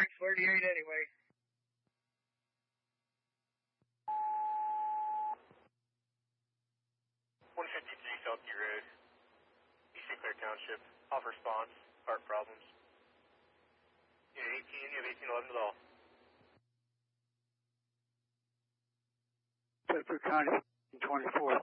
38 anyway. 153 Southview Road, East St. Clair Township. Off response, heart problems. Unit 18, you have 1811 to the hall. Bedford County 24.